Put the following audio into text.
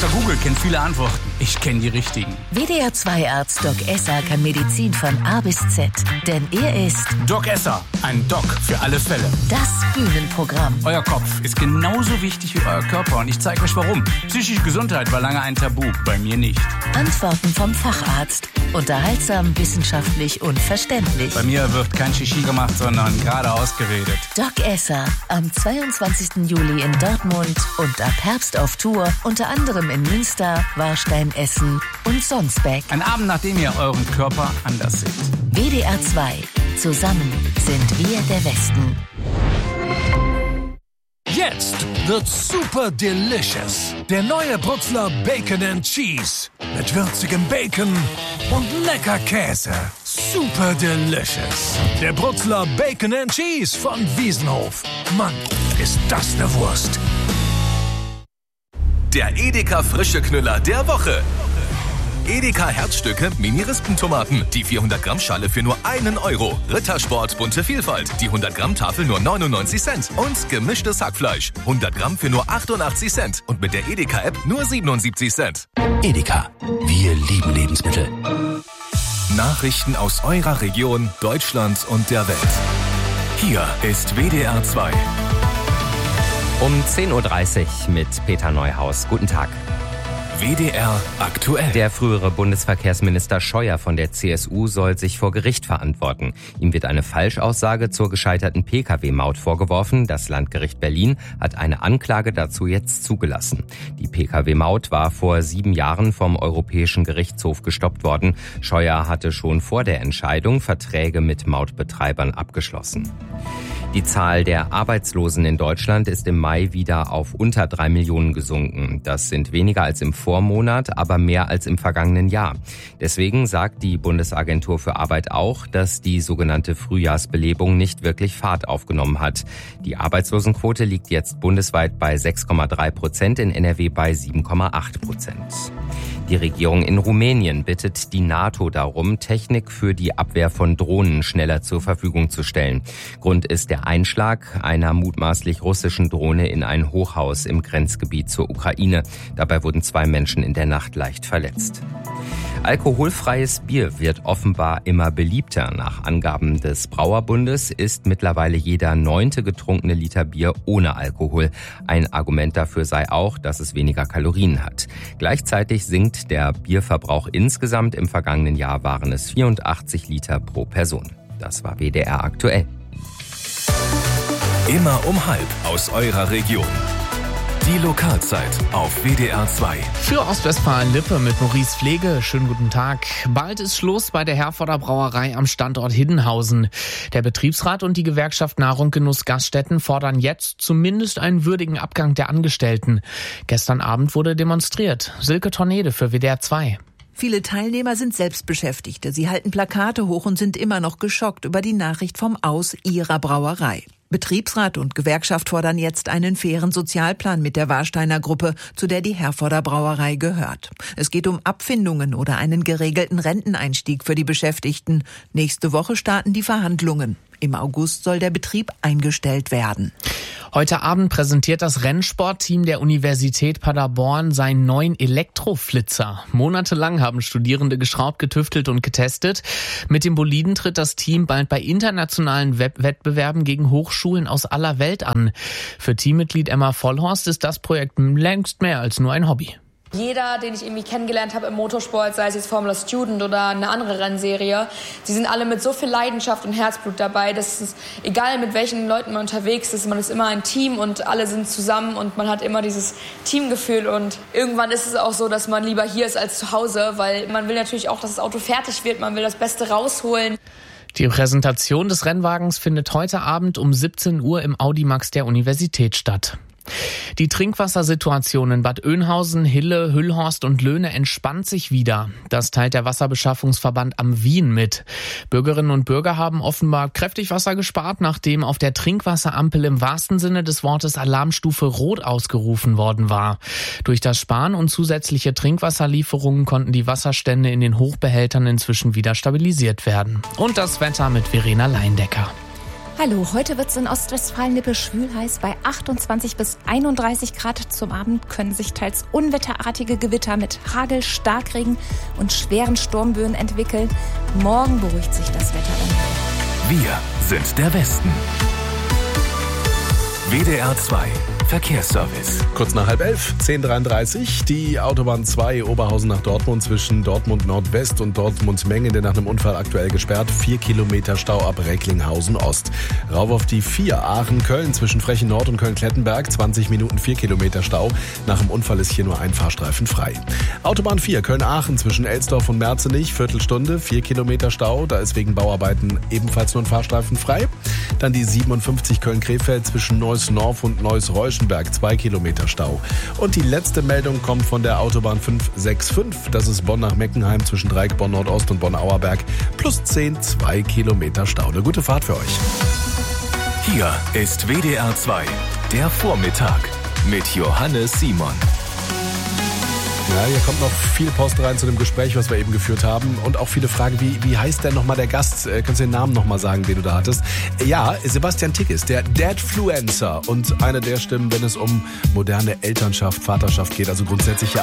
Dr. Google kennt viele Antworten. Ich kenne die richtigen. WDR-2-Arzt Doc Esser kann Medizin von A bis Z. Denn er ist Doc Esser, ein Doc für alle Fälle. das Bühnenprogramm. Euer Kopf ist genauso wichtig wie euer Körper und ich zeige euch warum. Psychische Gesundheit war lange ein Tabu, bei mir nicht. Antworten vom Facharzt. Unterhaltsam, wissenschaftlich und verständlich. Bei mir wird kein Shishi gemacht, sondern geradeaus geredet. Doc Esser am 22. Juli in Dortmund und ab Herbst auf Tour, unter anderem in Münster, Warstein, Essen und Sonsbeck. Ein Abend, nachdem ihr euren Körper anders seht. WDR 2. Zusammen sind wir der Westen. Jetzt wird's super delicious. Der neue Brutzler Bacon and Cheese. Mit würzigem Bacon und lecker Käse. Super delicious. Der Brutzler Bacon and Cheese von Wiesenhof. Mann, ist das eine Wurst. Der Edeka frische Knüller der Woche. Edeka Herzstücke Mini-Rispentomaten. Die 400 Gramm Schale für nur 1 Euro. Rittersport bunte Vielfalt. Die 100 Gramm Tafel nur 99 Cent. Und gemischtes Hackfleisch. 100 Gramm für nur 88 Cent. Und mit der Edeka App nur 77 Cent. Edeka, wir lieben Lebensmittel. Nachrichten aus eurer Region, Deutschland und der Welt. Hier ist WDR 2. Um 10.30 Uhr mit Peter Neuhaus. Guten Tag. WDR aktuell. Der frühere Bundesverkehrsminister Scheuer von der CSU soll sich vor Gericht verantworten. Ihm wird eine Falschaussage zur gescheiterten Pkw-Maut vorgeworfen. Das Landgericht Berlin hat eine Anklage dazu jetzt zugelassen. Die Pkw-Maut war vor 7 Jahren vom Europäischen Gerichtshof gestoppt worden. Scheuer hatte schon vor der Entscheidung Verträge mit Mautbetreibern abgeschlossen. Die Zahl der Arbeitslosen in Deutschland ist im Mai wieder auf unter 3 Millionen gesunken. Das sind weniger als im Vormonat, aber mehr als im vergangenen Jahr. Deswegen sagt die Bundesagentur für Arbeit auch, dass die sogenannte Frühjahrsbelebung nicht wirklich Fahrt aufgenommen hat. Die Arbeitslosenquote liegt jetzt bundesweit bei 6,3%, in NRW bei 7,8%. Die Regierung in Rumänien bittet die NATO darum, Technik für die Abwehr von Drohnen schneller zur Verfügung zu stellen. Grund ist der Einschlag einer mutmaßlich russischen Drohne in ein Hochhaus im Grenzgebiet zur Ukraine. Dabei wurden 2 Menschen in der Nacht leicht verletzt. Alkoholfreies Bier wird offenbar immer beliebter. Nach Angaben des Brauerbundes ist mittlerweile jeder 9. getrunkene Liter Bier ohne Alkohol. Ein Argument dafür sei auch, dass es weniger Kalorien hat. Gleichzeitig sinkt der Bierverbrauch insgesamt. Im vergangenen Jahr waren es 84 Liter pro Person. Das war WDR aktuell. Immer um halb aus eurer Region. Die Lokalzeit auf WDR 2. Für Ostwestfalen-Lippe mit Maurice Pflege. Schönen guten Tag. Bald ist Schluss bei der Herforder Brauerei am Standort Hiddenhausen. Der Betriebsrat und die Gewerkschaft Nahrung Genuss Gaststätten fordern jetzt zumindest einen würdigen Abgang der Angestellten. Gestern Abend wurde demonstriert. Silke Tornede für WDR 2. Viele Teilnehmer sind Selbstbeschäftigte. Sie halten Plakate hoch und sind immer noch geschockt über die Nachricht vom Aus ihrer Brauerei. Betriebsrat und Gewerkschaft fordern jetzt einen fairen Sozialplan mit der Warsteiner Gruppe, zu der die Herforder Brauerei gehört. Es geht um Abfindungen oder einen geregelten Renteneinstieg für die Beschäftigten. Nächste Woche starten die Verhandlungen. Im August soll der Betrieb eingestellt werden. Heute Abend präsentiert das Rennsportteam der Universität Paderborn seinen neuen Elektroflitzer. Monatelang haben Studierende geschraubt, getüftelt und getestet. Mit dem Boliden tritt das Team bald bei internationalen Wettbewerben gegen Hochschulen aus aller Welt an. Für Teammitglied Emma Vollhorst ist das Projekt längst mehr als nur ein Hobby. Jeder, den ich irgendwie kennengelernt habe im Motorsport, sei es jetzt Formula Student oder eine andere Rennserie, die sind alle mit so viel Leidenschaft und Herzblut dabei, dass es, egal mit welchen Leuten man unterwegs ist, man ist immer ein Team und alle sind zusammen und man hat immer dieses Teamgefühl und irgendwann ist es auch so, dass man lieber hier ist als zu Hause, weil man will natürlich auch, dass das Auto fertig wird, man will das Beste rausholen. Die Präsentation des Rennwagens findet heute Abend um 17 Uhr im Audimax der Universität statt. Die Trinkwassersituation in Bad Oeynhausen, Hille, Hüllhorst und Löhne entspannt sich wieder. Das teilt der Wasserbeschaffungsverband am Wien mit. Bürgerinnen und Bürger haben offenbar kräftig Wasser gespart, nachdem auf der Trinkwasserampel im wahrsten Sinne des Wortes Alarmstufe Rot ausgerufen worden war. Durch das Sparen und zusätzliche Trinkwasserlieferungen konnten die Wasserstände in den Hochbehältern inzwischen wieder stabilisiert werden. Und das Wetter mit Verena Leindecker. Hallo, heute wird es in Ostwestfalen-Lippe schwül heiß. Bei 28 bis 31 Grad zum Abend können sich teils unwetterartige Gewitter mit Hagel, Starkregen und schweren Sturmböen entwickeln. Morgen beruhigt sich das Wetter dann. Wir sind der Westen. WDR 2 Verkehrsservice. Kurz nach 11:30, 10:33, die Autobahn 2 Oberhausen nach Dortmund zwischen Dortmund Nordwest und Dortmund Mengende nach einem Unfall aktuell gesperrt. 4 Kilometer Stau ab Recklinghausen Ost. Rauf auf die 4 Aachen-Köln zwischen Frechen Nord und Köln-Klettenberg. 20 Minuten 4 Kilometer Stau. Nach dem Unfall ist hier nur ein Fahrstreifen frei. Autobahn 4 Köln-Aachen zwischen Elsdorf und Merzenich. Viertelstunde, 4 Kilometer Stau. Da ist wegen Bauarbeiten ebenfalls nur ein Fahrstreifen frei. Dann die 57 Köln-Krefeld zwischen Neuss-Norf und Neuss-Reuschenberg. 2 Kilometer Stau. Und die letzte Meldung kommt von der Autobahn 565. Das ist Bonn nach Meckenheim zwischen Dreieck Bonn Nordost und Bonn-Auerberg. Plus 10, 2 Kilometer Stau. Eine gute Fahrt für euch. Hier ist WDR 2, der Vormittag mit Johannes Simon. Ja, hier kommt noch viel Post rein zu dem Gespräch, was wir eben geführt haben. Und auch viele Fragen, wie heißt denn nochmal der Gast? Kannst du den Namen nochmal sagen, den du da hattest? Ja, Sebastian Tickes, der Dadfluencer. Und eine der Stimmen, wenn es um moderne Elternschaft, Vaterschaft geht. Also grundsätzlich ja